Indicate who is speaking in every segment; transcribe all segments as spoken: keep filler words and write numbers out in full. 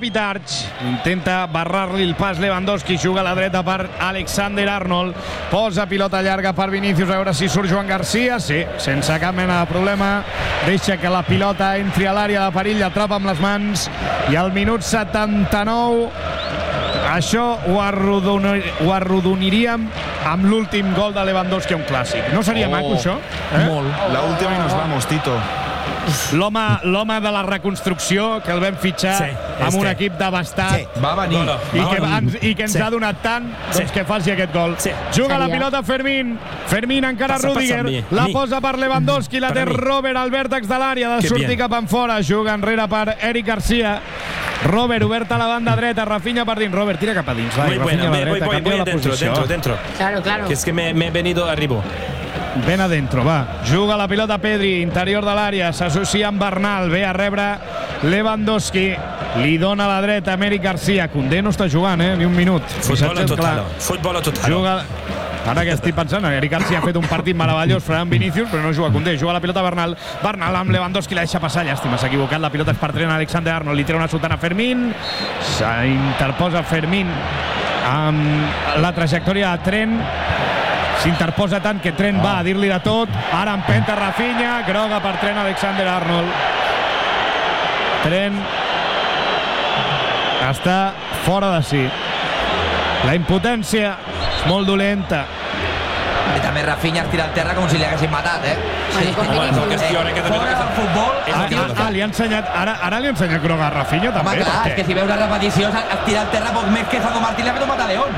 Speaker 1: Pitarch. Intenta barrar-li el pas Lewandowski. Juga a la dreta per Alexander Arnold. Posa pilota llarga per Vinícius. A veure si surt Joan Garcia. Sí, sense cap mena de problema. Deixa que la pilota entri a l'àrea de perill. L'atrapa amb les mans. I al minut setanta-nou això ho, arrodonir, ho arrodoniríem amb l'últim gol de Lewandowski a un clàssic. No seria oh, maco, això?
Speaker 2: Eh? Molt. La última i nos vamos, Tito.
Speaker 1: L'home de la reconstrucció que el vam fitxar sí, amb un equip devastat
Speaker 2: sí. va venir
Speaker 1: no, no. I, va que, venir. i que ens sí. ha donat tant doncs sí. que faci aquest gol sí. juga Seria. la pilota Fermín Fermín encara passa, Rüdiger passa la mi. posa per Lewandowski, la té Robert al vèrtex de l'àrea, de sortir cap en fora, juga enrere per Eric Garcia. Robert obert a la banda dreta, Rafinha per dins. Robert, tira cap a dins.
Speaker 3: Muy buena, me, voy, voy, voy dentro, dentro, dentro.
Speaker 4: Claro, claro.
Speaker 3: Que es que me, me he venido arriba.
Speaker 1: Ben adentro, va. Juga la pilota Pedri, interior de l'àrea, s'associa amb Bernal, ve a rebre Lewandowski, li dona a la dreta amb Eric Garcia. Koundé no està jugant, eh? Ni un minut.
Speaker 3: Futbol a total. Futbol a total.
Speaker 1: Juga... Ara que estic pensant, Eric Garcia ha fet un partit meravellós frenant Vinícius, però no juga Koundé. Juga la pilota Bernal. Bernal amb Lewandowski la deixa passar. Llàstima, s'ha equivocat. La pilota és per tren Alexander Arnold. Li tira una sotana a Fermín. S'interposa Fermín amb la trajectòria de tren. S'interposa tant que Trent va a dir-li de tot. Ara empenta Rafinha. Groga per Trent Alexander Arnold. Trent està fora de si. La impotència és molt dolenta.
Speaker 5: I també Rafinha es tira al terra com si li haguessin matat, eh?
Speaker 4: Sí.
Speaker 3: Home, és el que es fiora, que també...
Speaker 5: Fora del futbol...
Speaker 1: Ah, li ha ensenyat... Ara, ara li ha ensenyat Groga a Rafinha, també.
Speaker 5: Home, clar, és que si veus la repetició, es tira al terra poc més que Zago Martín li ha fet un mataleón.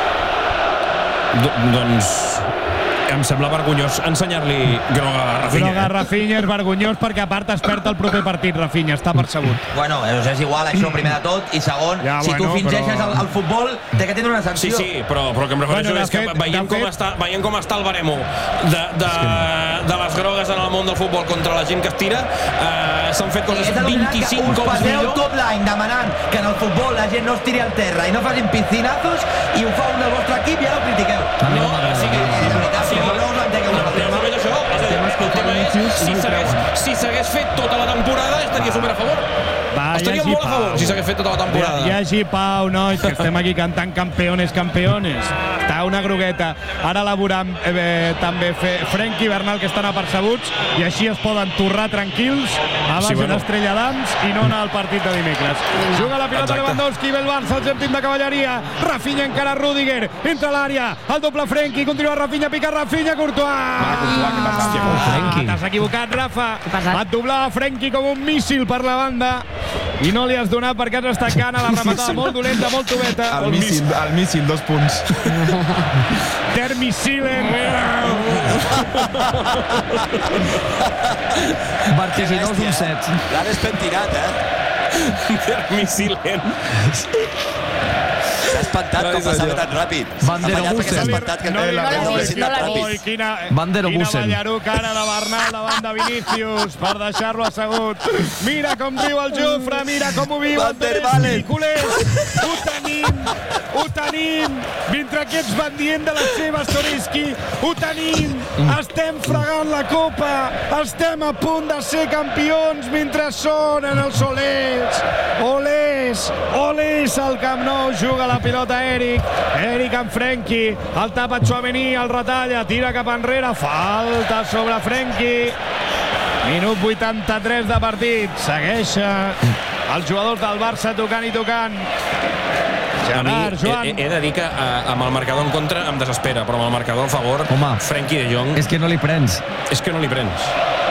Speaker 3: Doncs... em sembla vergonyós ensenyar-li Groga a Rafinha.
Speaker 1: Groga a Rafinha és vergonyós perquè a part es perd el proper partit. Rafinha està percebut.
Speaker 5: Bueno, és igual això, primer de tot, i segon, ja, si bueno, tu fingeixes però... el, el futbol, té que tindre una sanció.
Speaker 3: Sí, sí, però, però que em refereixo bueno, és que fet, veiem, com fet... està, veiem com està el baremo de, de, de les grogues en el món del futbol contra la gent que es tira. Uh, S'han fet coses vint-i-cinc cops millor.
Speaker 5: Us passeu tot l'any demanant que en el futbol la gent no es tiri al terra i no facin piscinazos i ho fa un del vostre equip i ara ho critiqueu.
Speaker 3: No, o sigui, si s'hagués si s'hagués fet tota la temporada estaria super a favor. Va, estaria molt a favor si s'hagués fet tota la temporada.
Speaker 1: Hi hagi pau, nois, que estem aquí cantant campeones, campeones. Està una grogueta. Ara elaborant eh, també fe, Frenkie i Bernal, que estan apercebuts, i així es poden torrar tranquils abans sí, bueno. d'Estrella d'Ams i no anar al partit de dimecres. Juga la pilota Lewandowski, ve el Barça, el Argentín de cavalleria. Rafinha encara Rüdiger, entra a l'àrea, el doble Frenkie, continua Rafinha, pica Rafinha, Courtois. T'has equivocat, Rafa. Et doblava Frenkie com un míssil per la banda i no li has donat perquè has estat gana la rematada molt dolenta, molt tubeta.
Speaker 2: El míssil, el míssil, dos punts.
Speaker 1: Termisilen.
Speaker 2: Vertiginós un set.
Speaker 5: L'ha despentinat, eh?
Speaker 3: Termisilen.
Speaker 5: S'ha espantat com passava tan ràpid.
Speaker 2: Van der Bussen.
Speaker 5: S'ha espantat que no l'haguessin tan ràpid.
Speaker 1: Quina
Speaker 2: Bussen.
Speaker 1: ballaruca ara de Bernal davant de Vinícius per deixar-lo assegut. Mira com riu el Jofre, mira com ho viu el Teres. Ho tenim, ho tenim. Mentre aquests van dient de les seves, Torisky, ho tenim. Estem fregant la copa. Estem a punt de ser campions mentre sonen els olers. Olers, olers al Camp Nou. Juga la pilota Eric. Eric amb Frenkie. El tapa Tchouaméni, el retalla, tira cap enrere. Falta sobre Frenkie. Minut vuitanta-tres de partit. Segueix els jugadors del Barça tocant i tocant.
Speaker 3: Gerard, Joan. He, he de dir que uh, amb el marcador en contra em desespera, però amb el marcador a favor,
Speaker 2: home,
Speaker 3: Frenkie de Jong...
Speaker 2: És que no li prens.
Speaker 3: És que no li prens.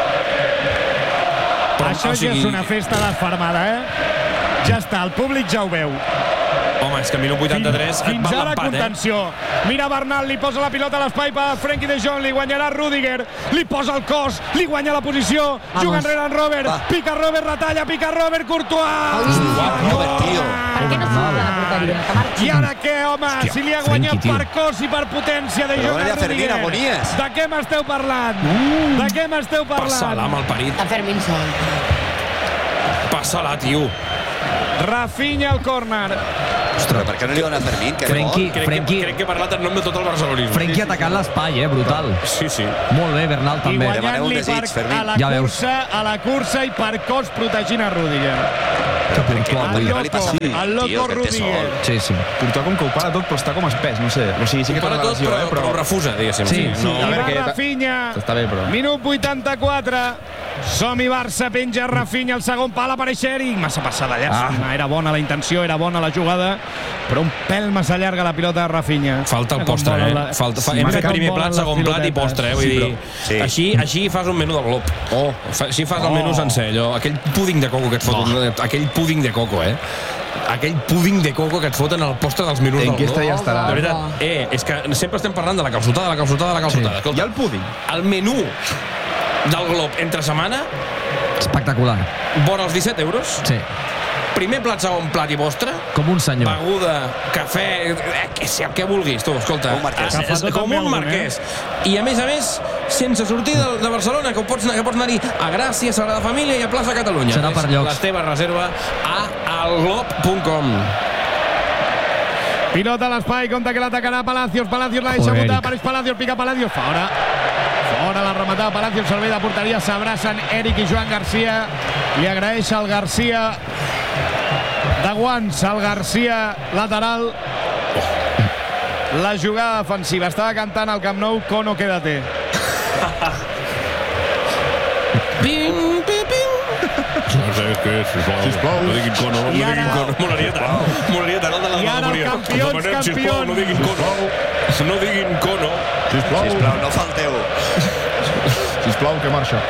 Speaker 1: Però, Això o sigui... ja és una festa desfermada, eh? Ja està, el públic ja ho veu.
Speaker 3: Home, és que a minut vuitanta-tres
Speaker 1: fins, fins ara
Speaker 3: l'empat,
Speaker 1: contenció. Eh? Mira Bernal, li posa la pilota a l'espai per Frenkie de Jong, li guanyarà Rüdiger, li posa el cos, li guanya la posició, Vamos. juga enrere en Robert, Va. pica Robert, retalla, pica Robert, Courtois!
Speaker 5: Uau, Robert, tio!
Speaker 4: Per què no surt de la porteria?
Speaker 1: I ara què, home? Hòstia, si li ha guanyat Frenkie, per cos i per potència de Jong a Rüdiger. De què m'esteu parlant? Uh. De què m'esteu parlant?
Speaker 3: Passa-la amb el parit.
Speaker 4: A Fermín sol.
Speaker 3: Passa-la, tio.
Speaker 1: Rafinha al córner.
Speaker 5: Ostres, per què no li dona a Fermín? Que
Speaker 2: Frenkie,
Speaker 3: crec,
Speaker 2: Frenkie,
Speaker 3: que, crec que he parlat en nom de tot el barcelonisme.
Speaker 2: Frenkie atacant l'espai, eh? Brutal.
Speaker 3: Sí, sí.
Speaker 2: Molt bé, Bernal també.
Speaker 1: I guanyant-li a la,
Speaker 2: ja
Speaker 1: cursa, a la cursa i per cos protegint a Rüdiger. El loco, el loco Rudiger.
Speaker 2: Sí, sí.
Speaker 6: Courtois com que ho para tot, però està com espès, no sé. O sigui, sí que té
Speaker 3: Para
Speaker 6: una
Speaker 3: tot,
Speaker 6: lesió,
Speaker 3: però,
Speaker 6: eh,
Speaker 3: però ho refusa, diguéssim.
Speaker 2: Sí,
Speaker 3: no.
Speaker 6: sí. A
Speaker 1: I
Speaker 6: veure,
Speaker 1: va
Speaker 6: que
Speaker 1: Rafinha.
Speaker 6: està bé, però...
Speaker 1: Minut vuitanta-quatre. Som-hi, Barça, penja Rafinha, el segon pal apareix Eric. Massa passada llàstima.
Speaker 6: Ah.
Speaker 1: Era bona la intenció, era bona la jugada, però un pèl massa llarga la pilota de Rafinha.
Speaker 3: Falta el
Speaker 1: Mira com
Speaker 3: postre,
Speaker 1: volen
Speaker 3: eh?
Speaker 1: la-
Speaker 3: Falta, fa,
Speaker 1: Mira
Speaker 3: hem fet
Speaker 1: com
Speaker 3: primer
Speaker 1: volen
Speaker 3: plat,
Speaker 1: les
Speaker 3: segon plat i
Speaker 1: pilotetes.
Speaker 3: postre, eh? Vull
Speaker 6: Sí,
Speaker 3: dir,
Speaker 6: però-
Speaker 5: sí.
Speaker 3: així, així fas un menú del glob. Oh. Així fas el menú sencer, allò. Aquell púding de coco que et foten, aquell púding de coco, eh? Aquell púding de coco que et foten al postre dels menús
Speaker 6: En
Speaker 3: del
Speaker 6: aquesta
Speaker 3: glob.
Speaker 6: ja estarà.
Speaker 3: De veritat, eh, és que sempre estem parlant de la calçotada, la calçotada, la calçotada.
Speaker 6: I
Speaker 3: Escolta,
Speaker 6: el púding?
Speaker 3: el menú del glob entre setmana,
Speaker 2: Espectacular.
Speaker 3: vora els disset euros,
Speaker 2: Sí.
Speaker 3: primer plat, segon plat i postre,
Speaker 2: Com un senyor.
Speaker 3: beguda, cafè, eh, que sé, el que vulguis, tu, escolta.
Speaker 5: Un marquès.
Speaker 3: És, és, com un marquès. I a més a més, sense sortir de, de Barcelona, que pots, anar- que pots anar-hi a Gràcia, a Sagrada Família i a Plaça Catalunya.
Speaker 2: Serà per
Speaker 3: És
Speaker 2: llocs.
Speaker 3: La teva reserva a alglob punt com.
Speaker 1: Pilota a l'espai, compta que l'atacarà Palacios. Palacios la deixa
Speaker 2: Joder,
Speaker 1: botar,
Speaker 2: Eric.
Speaker 1: apareix Palacios, pica Palacios, fora. Fora la rematada Palacios, servei de porteria, s'abracen Eric i Joan Garcia. Li agraeix al Garcia de guants, al Garcia lateral. La jugada defensiva. Estava cantant al Camp Nou, Cono, quédate.
Speaker 3: Pim, pim, pim. No sé què és, sisplau.
Speaker 6: Sisplau.
Speaker 3: No diguin cono, no
Speaker 1: I
Speaker 3: diguin
Speaker 1: ara-
Speaker 3: cono. Molaria tant. Molaria tant el de la
Speaker 1: I ara el
Speaker 3: memoria.
Speaker 1: campions,
Speaker 3: Demanem, sisplau,
Speaker 1: campions.
Speaker 3: no diguin cono. No diguin cono.
Speaker 6: Sisplau,
Speaker 5: Sisplau, no falteu.
Speaker 6: sisplau, que marxa.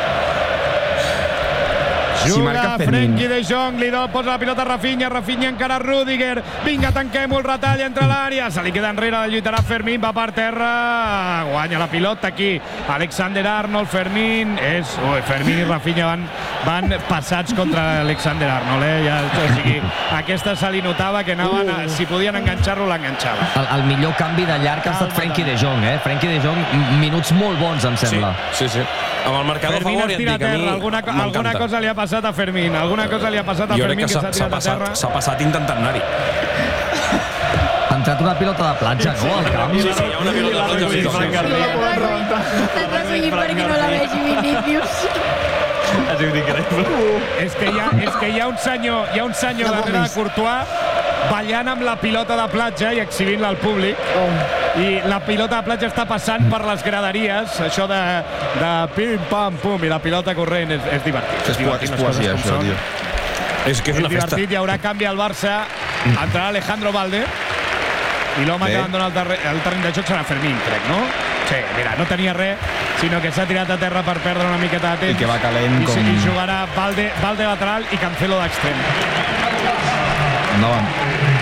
Speaker 6: Si
Speaker 1: Juga
Speaker 6: marca Fermín.
Speaker 1: Frenkie de Jong, li do, posa la pilota a Rafinha, Rafinha encara a Rudiger, vinga, tanquem-ho, el retall entre l'àrea, se li queda enrere, la lluitarà Fermín, va per terra, guanya la pilota aquí, Alexander Arnold, Fermín, és, ui, Fermín i Rafinha van, van passats contra Alexander Arnold, eh? Ja, o sigui, aquesta se li notava que anaven, a, si podien enganxar-lo, l'enganxaven.
Speaker 2: El, el millor canvi de llarg ha estat Frenkie de Jong, eh? Frenkie de Jong, m- minuts molt bons, em
Speaker 3: Sí,
Speaker 2: sembla.
Speaker 3: sí, sí. Amb el marcador a
Speaker 1: Fermín
Speaker 3: favor
Speaker 1: es
Speaker 3: ja et
Speaker 1: tira a
Speaker 3: dic, a mi
Speaker 1: terra, alguna, co- alguna
Speaker 3: m'encanta.
Speaker 1: cosa li ha passat a Fermín, alguna cosa li ha passat a
Speaker 3: Jo crec
Speaker 1: Fermín
Speaker 3: que
Speaker 1: que
Speaker 3: s'ha
Speaker 1: s'ha
Speaker 3: s'ha
Speaker 1: tirat a terra.
Speaker 3: passat, s'ha passat intentant anar-hi.
Speaker 2: Ha entrat una pilota de platja, no, al camp?
Speaker 3: Sí, sí, hi ha una pilota de platja, sí, sí, sí.
Speaker 4: Estan recollint perquè no la vegi Vinícius.
Speaker 7: Ha sigut increïble.
Speaker 1: És que hi ha, és que hi ha un senyor, hi ha un senyor darrere de Courtois ballant amb la pilota de platja i exhibint-la al públic. I la pilota de platja està passant per les graderies, això de, de pim-pam-pum, i la pilota corrent és, és divertit.
Speaker 6: És, po és poesia, això, tio.
Speaker 3: És que és
Speaker 1: És
Speaker 3: una festa.
Speaker 1: divertit, hi haurà canvi al Barça, entrarà Alejandro Valde, i l'home
Speaker 6: Bé.
Speaker 1: que abandona el, terre, el terreny de joc serà Fermín, crec, no? Sí, mira, no tenia res, sinó que s'ha tirat a terra per perdre una miqueta de temps.
Speaker 6: I que va calent
Speaker 1: I,
Speaker 6: com-
Speaker 1: I jugarà Valde, Valde lateral i Cancelo d'extrem.
Speaker 6: Endavant.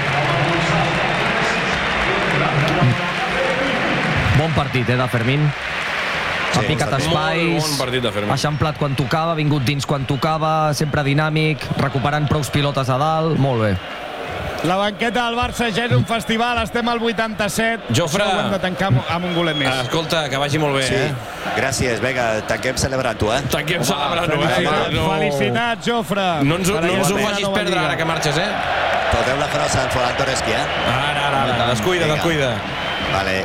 Speaker 2: Bon partit, eh, de Fermín. Ha
Speaker 5: Sí,
Speaker 2: picat
Speaker 5: molt
Speaker 2: espais,
Speaker 3: bon partit de Fermín.
Speaker 2: ha eixamplat quan tocava, ha vingut dins quan tocava, sempre dinàmic, recuperant prous pilotes a dalt, molt bé.
Speaker 1: La banqueta del Barça ja és un festival, estem al vuitanta-set.
Speaker 3: Jofre.
Speaker 1: Això ho hem de tancar amb, amb un golet més.
Speaker 3: Escolta, que vagi molt bé,
Speaker 5: Sí,
Speaker 3: eh?
Speaker 5: gràcies. Vinga, tanquem celebrant-ho, eh?
Speaker 3: Tanquem celebrant-ho, eh?
Speaker 1: Felicitats,
Speaker 3: No,
Speaker 1: felicitats, Jofre.
Speaker 3: no ens, ho-
Speaker 1: Per
Speaker 3: no ens ho
Speaker 1: aquesta
Speaker 3: facis
Speaker 1: nova
Speaker 3: perdre
Speaker 1: lliga.
Speaker 3: ara que marxes, eh?
Speaker 5: Podeu la crossa al Forat Toreski, eh?
Speaker 3: Ara, ara, ara. Descuida,
Speaker 5: Vinga.
Speaker 3: descuida.
Speaker 5: Vale.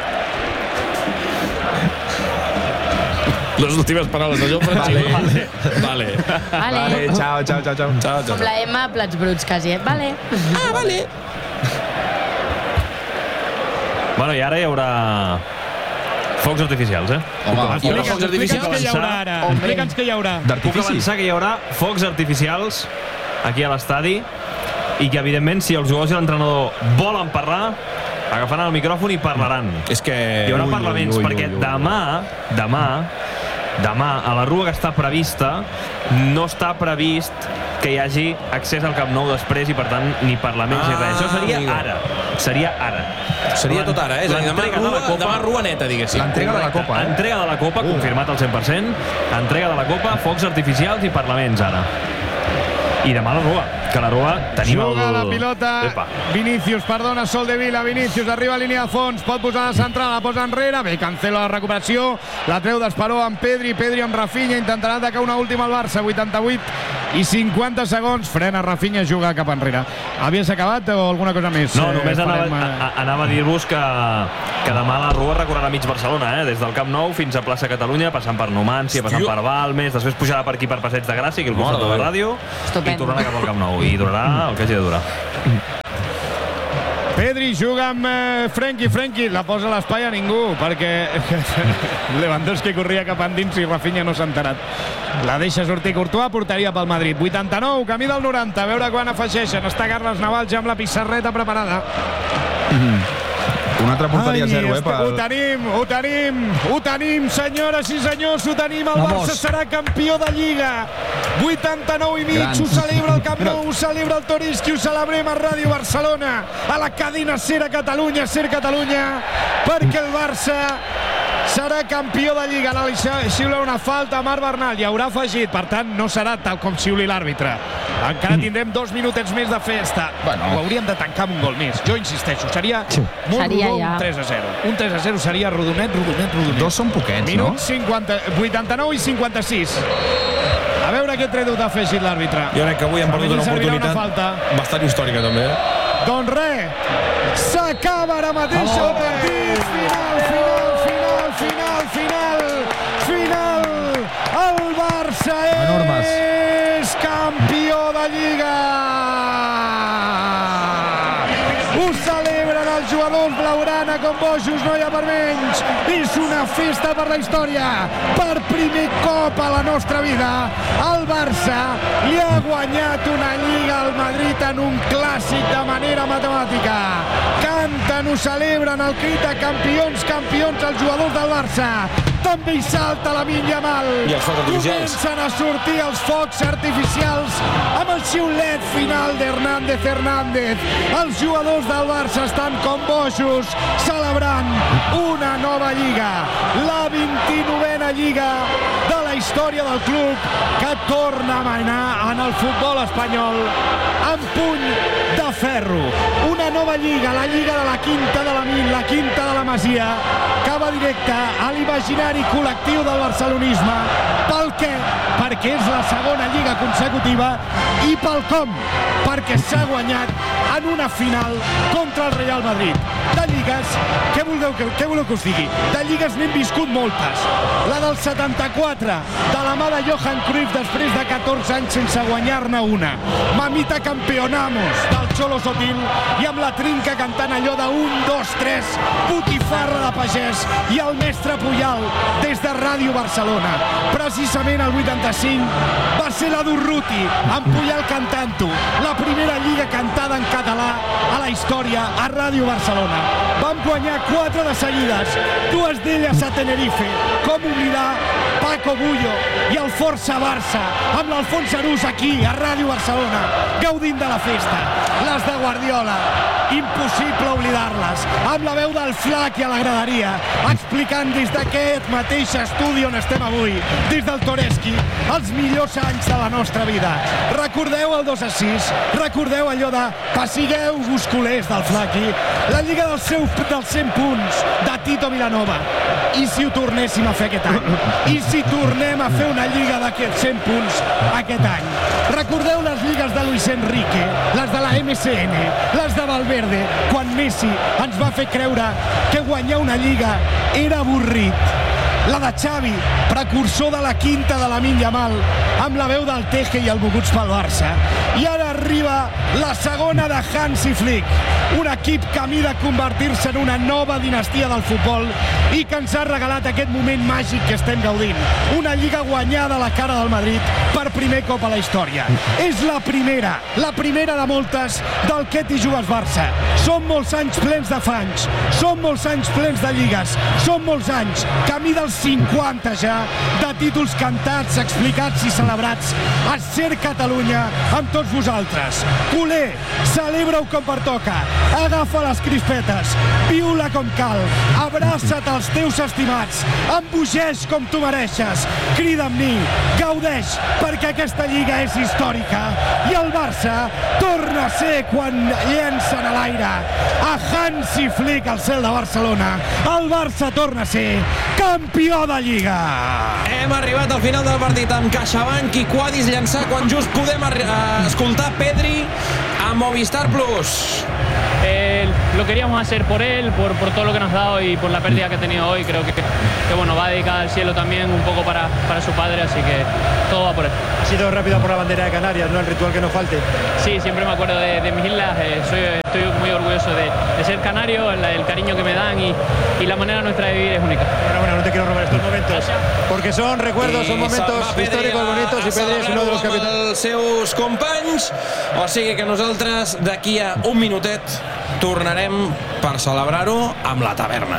Speaker 3: Les últimes paraules de Jofre. Vale. Vale. Vale.
Speaker 4: Vale.
Speaker 6: Vale, ciao, ciao, ciao, ciao.
Speaker 3: Ciao, ciao.
Speaker 4: Com la Emma, plats bruts, quasi, eh? Vale.
Speaker 3: Ah, vale.
Speaker 7: Bueno, i ara hi haurà focs artificials, eh?
Speaker 6: Home,
Speaker 3: Hi haurà
Speaker 1: Explica'ns,
Speaker 3: focs
Speaker 1: explica'ns què hi
Speaker 3: artificials?
Speaker 1: haurà ara. Explica'ns què hi haurà.
Speaker 7: Puc
Speaker 6: d'artifici.
Speaker 7: avançar que hi haurà focs artificials aquí a l'estadi i que, evidentment, si els jugadors i l'entrenador volen parlar, agafaran el micròfon i parlaran.
Speaker 3: És que...
Speaker 7: Hi haurà
Speaker 6: Ui, ui,
Speaker 7: parlaments,
Speaker 6: ui, ui,
Speaker 7: perquè
Speaker 6: ui.
Speaker 7: demà, demà, demà, a la rua que està prevista, no està previst que hi hagi accés al Camp Nou després i, per tant, ni parlaments ni
Speaker 3: Ah,
Speaker 7: res. Això seria
Speaker 3: amigo.
Speaker 7: ara. Seria ara.
Speaker 3: Seria tot ara, eh? És a dir, demà
Speaker 7: L'entrega de la
Speaker 3: rua,
Speaker 7: Copa-
Speaker 3: demà rua neta, diguéssim.
Speaker 6: L'entrega de la Copa, eh?
Speaker 7: Entrega de la Copa,
Speaker 6: Uh.
Speaker 7: confirmat al cent per cent. Entrega de la Copa, focs artificials i parlaments, ara. I demà la Rua, que la Rua tenim
Speaker 1: Juga
Speaker 7: el...
Speaker 1: la pilota.
Speaker 7: Epa.
Speaker 1: Vinícius, perdona, Sol de Vila. Vinícius arriba a línia de fons. Pot posar la central, la posa enrere. Bé, Cancelo la recuperació. La treu d'Esperó amb Pedri. Pedri amb Rafinha. Intentarà atacar una última al Barça. vuitanta-vuit i cinquanta segons, frena Rafinha, juga cap enrere. Havies acabat o alguna cosa més?
Speaker 7: No, només
Speaker 1: eh,
Speaker 7: anava,
Speaker 1: farem,
Speaker 7: a, anava a dir-vos que, que demà la Rua recorrerà mig Barcelona, eh? Des del Camp Nou fins a plaça Catalunya, passant per Numància, passant per Balmes, després pujarà per aquí per Passeig de Gràcia, aquí al costat de la ràdio, i tornarà cap al Camp Nou, i durarà el que hagi de durar.
Speaker 1: Pedri juga amb eh, Frenkie. Frenkie la posa a l'espai a ningú, perquè Lewandowski corria cap endins i Rafinha no s'ha enterat. La deixa sortir Courtois, portaria pel Madrid. vuitanta-nou, camí del noranta, a veure quan afegeixen. Està Carles Naval ja amb la pissarreta preparada.
Speaker 6: Mm-hmm. Una altra porteria a zero, eh?
Speaker 1: Pel... Ho tenim, ho tenim, ho tenim, senyores i senyors, ho tenim. El
Speaker 2: Vamos.
Speaker 1: Barça serà campió de Lliga. vuitanta-nou i mig, Gran. Ho celebra el Camp Nou, ho celebra el Torisqui, ho celebrem a Ràdio Barcelona, a la cadena Ser a Catalunya, Ser Catalunya, perquè el Barça serà campió de Lliga. No li xiula una falta a Marc Bernal, hi haurà afegit, per tant no serà tal com xiuli l'àrbitre. Encara tindrem dos minutets més de festa. Bueno. Ho hauríem de tancar amb un gol més. Jo insisteixo, seria sí. molt
Speaker 4: seria
Speaker 1: rodó
Speaker 4: ja.
Speaker 1: un tres a zero. Un tres a zero seria rodonet, rodonet, rodonet.
Speaker 6: Dos són poquets,
Speaker 1: Minut
Speaker 6: no?
Speaker 1: cinquanta, vuitanta-nou i cinquanta-sis. A veure què tret d'ha afegit l'àrbitre.
Speaker 3: Jo crec que avui han perdut una oportunitat bastant històrica, també.
Speaker 1: Doncs res, s'acaba ara mateix oh. el partit. Final, final, final, final, final, final. El Barça
Speaker 2: Enormes.
Speaker 1: és campió de Lliga. Ho celebren els jugadors blaugrana com bojos, no hi ha per menys. És una festa per la història. Per primer cop a la nostra vida, el Barça li ha guanyat una Lliga al Madrid en un clàssic de manera matemàtica. Canten, ho celebren, el crit de campions, campions, els jugadors del Barça. També hi salta Lamine Yamal.
Speaker 3: I els focs artificials.
Speaker 1: Comencen a sortir els focs artificials amb el xiulet final d'Hernández Hernández. Els jugadors del Barça estan com bojos celebrant una nova Lliga, la vint-i-novena Lliga de la història del club, que torna a manar en el futbol espanyol amb puny de ferro. Una nova Lliga, la Lliga de la quinta de la Min, la quinta de la Masia, que va directe a l'imaginari col·lectiu del barcelonisme. Pel què? Perquè és la segona Lliga consecutiva, i pel com? Perquè s'ha guanyat en una final contra el Real Madrid. De lligues, què voleu que, què voleu que us digui? De lligues n'hem viscut moltes. La del setanta-quatre, de la mà de Johan Cruyff, després de catorze anys sense guanyar-ne una. Mamita campeonamos, del Cholo Sotil, i amb la trinca cantant allò de un, dos, tres, botifarra de pagès, i el mestre Puyal des de Ràdio Barcelona. Precisament el vuitanta-cinc va ser la d'Urruti, amb Puyal cantant-ho. La primera lliga cantada en català a la història a Ràdio Barcelona. Vam guanyar quatre de seguides, dues d'elles a Tenerife. Com oblidar Paco Bullo i el Força Barça, amb l'Alfons Arús aquí a Ràdio Barcelona, gaudint de la festa. Les de Guardiola, impossible oblidar-les, amb la veu del Flaqui a la graderia, explicant des d'aquest mateix estudi on estem avui, des del Toreschi, els millors anys de la nostra vida. Recordeu el dos a sis, recordeu allò de passigueu-vos culers del Flaqui, la lliga dels, seu, dels cent punts de Tito Vilanova. I si ho tornéssim a fer aquest any? I si tornem a fer una lliga d'aquests cent punts aquest any? Recordeu les lligues de Luis Enrique, les de la M S N, les de Valverde, quan Messi ens va fer creure que guanyar una lliga era avorrit. La de Xavi, precursor de la quinta de Lamine Yamal, amb la veu del Teje i el moguts pel Barça. I ara arriba la segona de Hansi Flick, un equip camí de convertir-se en una nova dinastia del futbol i que ens ha regalat aquest moment màgic que estem gaudint. Una lliga guanyada a la cara del Madrid per primer cop a la història. És la primera, la primera de moltes del que t'hi jugues Barça. Són molts anys plens de fanys, són molts anys plens de lligues, són molts anys, camí dels cinquanta ja, de títols cantats, explicats i celebrats a Ser Catalunya amb tots vosaltres. nostres. Culer, celebra-ho com pertoca. Agafa les crispetes, viu-la com cal, abraça't als teus estimats, embogeix com tu mereixes, crida amb mi, gaudeix, perquè aquesta lliga és històrica i el Barça torna a ser quan llencen a l'aire a Hansi Flick al cel de Barcelona. El Barça torna a ser campió de Lliga.
Speaker 3: Hem arribat al final del partit amb CaixaBank i Quadis llançar quan just podem escoltar Pedri a Movistar Plus.
Speaker 8: Eh, lo queríamos hacer por él, por, por todo lo que nos ha dado y por la pérdida que ha tenido hoy. Creo que, que bueno, va dedicada al cielo también un poco para, para su padre, así que todo va por él.
Speaker 9: Ha sido rápido por la bandera de Canarias, ¿no? El ritual que nos falte.
Speaker 8: Sí, siempre me acuerdo de, de mis islas. Eh, soy, estoy muy orgulloso de, de ser canario, el, el cariño que me dan y, y la manera nuestra de vivir es única.
Speaker 9: Bueno, bueno, no te quiero robar estos momentos, porque son recuerdos, son momentos històrics bonitos i Pedri és un dels capitans.
Speaker 3: Els seus companys, o sigui que nosaltres d'aquí a un minutet tornarem per celebrar-ho amb la taverna.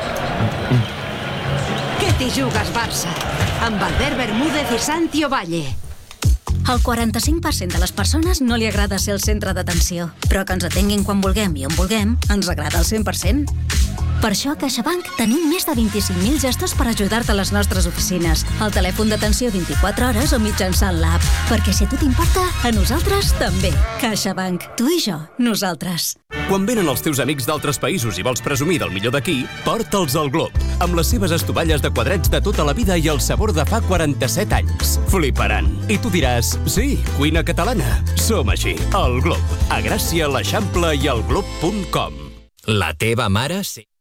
Speaker 10: Què t'hi jugues, Barça? Amb Albert Bermúdez i Santi Ovalle.
Speaker 11: Al quaranta-cinc per cent de les persones no li agrada ser el centre d'atenció, però que ens atenguin quan vulguem i on vulguem ens agrada al cent per cent. Per això a CaixaBank tenim més de vint-i-cinc mil gestos per ajudar-te a les nostres oficines, al telèfon d'atenció vint-i-quatre hores o mitjançant l'app. Perquè si a tu t'importa, a nosaltres també. CaixaBank. Tu i jo. Nosaltres.
Speaker 12: Quan venen els teus amics d'altres països i vols presumir del millor d'aquí, porta'ls al Glob, amb les seves estovalles de quadrets de tota la vida i el sabor de fa quaranta-set anys. Fliparan. I tu diràs, sí, cuina catalana. Som així. El Glob. A Gràcia, l'Eixample i el glob punt com.
Speaker 13: La teva mare... Sí.